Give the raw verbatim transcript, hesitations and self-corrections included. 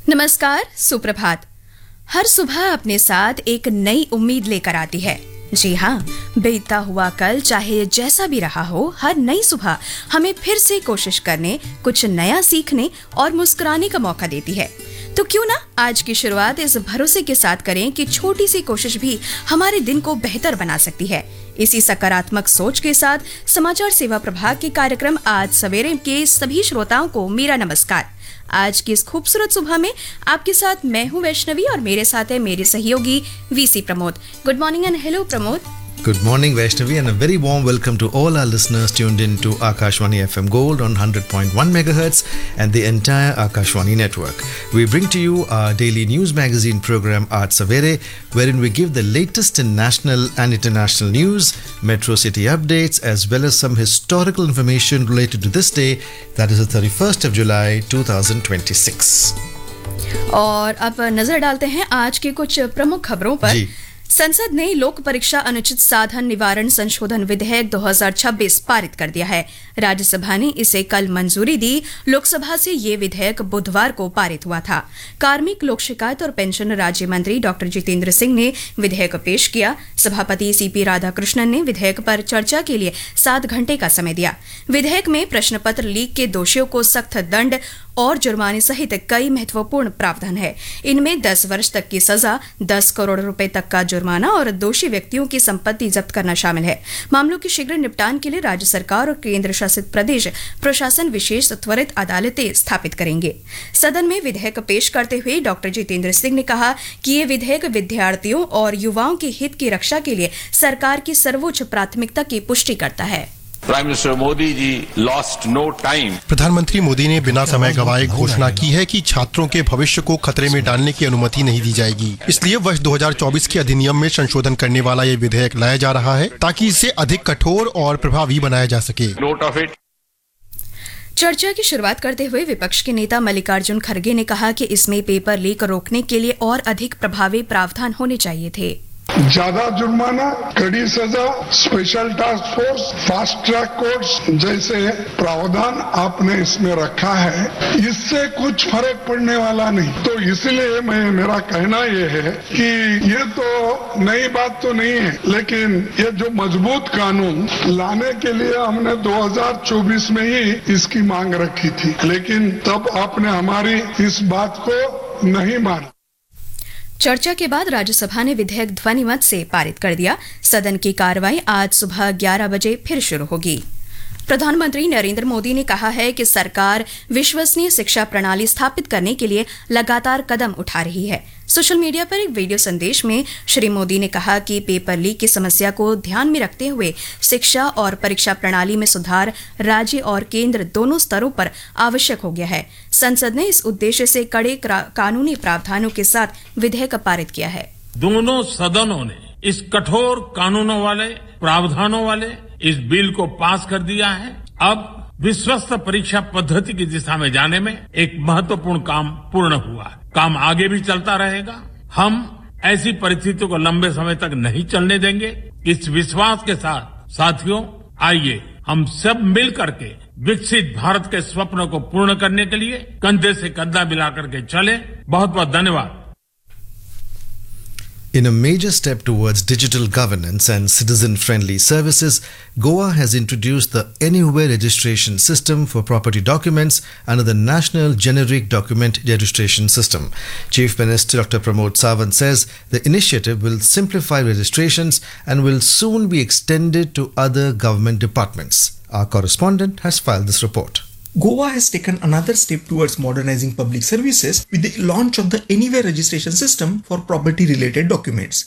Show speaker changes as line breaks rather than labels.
नमस्कार, सुप्रभात। हर सुबह अपने साथ एक नई उम्मीद लेकर आती है। जी हाँ, बीतता हुआ कल चाहे जैसा भी रहा हो, हर नई सुबह हमें फिर से कोशिश करने, कुछ नया सीखने और मुस्कुराने का मौका देती है। तो क्यों ना आज की शुरुआत इस भरोसे के साथ करें कि छोटी सी कोशिश भी हमारे दिन को बेहतर बना सकती है। इसी सकारात्मक सोच के साथ समाचार सेवा प्रभाग के कार्यक्रम आज सवेरे के सभी श्रोताओं को मेरा नमस्कार। आज की इस खूबसूरत सुबह में आपके साथ मैं हूं वैष्णवी और मेरे साथ है मेरे सहयोगी VC Pramod. Good morning and hello Pramod.
Good morning, Vaishnavi, and a very warm welcome to all our listeners tuned in to Akashvani F M Gold on one hundred point one megahertz and the entire Akashvani network. We bring to you our daily news magazine program Aaj Savere, wherein we give the latest in national and international news, metro city updates, as well as some historical information related to this day, that is the thirty-first of July twenty twenty-six.
और अब नजर डालते हैं आज की कुछ प्रमुख खबरों पर। संसद ने लोक परीक्षा अनुचित साधन निवारण संशोधन विधेयक दो हज़ार छब्बीस पारित कर दिया है। राज्यसभा ने इसे कल मंजूरी दी। लोकसभा से ये विधेयक बुधवार को पारित हुआ था। कार्मिक, लोक शिकायत और पेंशन राज्य मंत्री डॉक्टर जितेंद्र सिंह ने विधेयक पेश किया। सभापति सीपी राधाकृष्णन ने विधेयक पर चर्चा के लिए सात घंटे का समय दिया। विधेयक में प्रश्न पत्र लीक के दोषियों को सख्त दंड और जुर्माने सहित कई महत्वपूर्ण प्रावधान है। इनमें दस वर्ष तक की सजा, दस करोड़ रुपए तक का जुर्माना और दोषी व्यक्तियों की संपत्ति जब्त करना शामिल है। मामलों के शीघ्र निपटान के लिए राज्य सरकार और केंद्र शासित प्रदेश प्रशासन विशेष त्वरित अदालतें स्थापित करेंगे। सदन में विधेयक पेश करते हुए डॉक्टर जितेंद्र सिंह ने कहा कि ये विधेयक विद्यार्थियों और युवाओं के हित की रक्षा के लिए सरकार की सर्वोच्च प्राथमिकता की पुष्टि करता है।
Prime minister Modi ji lost no time.
प्रधानमंत्री मोदी ने बिना समय गंवाए घोषणा की है कि छात्रों के भविष्य को खतरे में डालने की अनुमति नहीं दी जाएगी। इसलिए वर्ष दो हज़ार चौबीस के अधिनियम में संशोधन करने वाला ये विधेयक लाया जा रहा है ताकि इसे अधिक कठोर और प्रभावी बनाया जा सके।
Note of it.
चर्चा की शुरुआत करते हुए विपक्ष के नेता मल्लिकार्जुन खड़गे ने कहा कि इसमें पेपर लीक रोकने के लिए और अधिक प्रभावी प्रावधान होने चाहिए थे।
ज्यादा जुर्माना, कड़ी सजा, special task force, fast track courts जैसे प्रावधान आपने इसमें रखा है, इससे कुछ फर्क पड़ने वाला नहीं। तो इसलिए मैं मेरा कहना ये है कि ये तो नई बात तो नहीं है, लेकिन ये जो मजबूत कानून लाने के लिए हमने दो हज़ार चौबीस में ही इसकी मांग रखी थी, लेकिन तब आपने हमारी इस बात को नहीं माना।
चर्चा के बाद राज्यसभा ने विधेयक ध्वनिमत से पारित कर दिया। सदन की कार्रवाई आज सुबह ग्यारह बजे फिर शुरू होगी। प्रधानमंत्री नरेंद्र मोदी ने कहा है कि सरकार विश्वसनीय शिक्षा प्रणाली स्थापित करने के लिए लगातार कदम उठा रही है। सोशल मीडिया पर एक वीडियो संदेश में श्री मोदी ने कहा कि पेपर लीक की समस्या को ध्यान में रखते हुए शिक्षा और परीक्षा प्रणाली में सुधार राज्य और केंद्र दोनों स्तरों पर आवश्यक हो गया है। संसद ने इस उद्देश्य से कड़े कानूनी प्रावधानों के साथ विधेयक पारित किया है।
दोनों सदनों ने इस कठोर कानूनों वाले प्रावधानों वाले इस बिल को पास कर दिया है। अब विश्वस्त परीक्षा पद्धति की दिशा में जाने में एक महत्वपूर्ण काम पूर्ण हुआ है। काम आगे भी चलता रहेगा। हम ऐसी परिस्थितियों को लंबे समय तक नहीं चलने देंगे। इस विश्वास के साथ साथियों, आइए हम सब मिल करके विकसित भारत के स्वप्न को पूर्ण करने के लिए कंधे से कंधा मिलाकर के चले। बहुत बहुत धन्यवाद।
In a major step towards digital governance and citizen-friendly services, Goa has introduced the Anywhere registration system for property documents under the National Generic Document Registration System. Chief Minister Doctor Pramod Sawant says the initiative will simplify registrations and will soon be extended to other government departments. Our correspondent has filed this report.
Goa has taken another step towards modernizing public services with the launch of the Anywhere registration system for property related documents.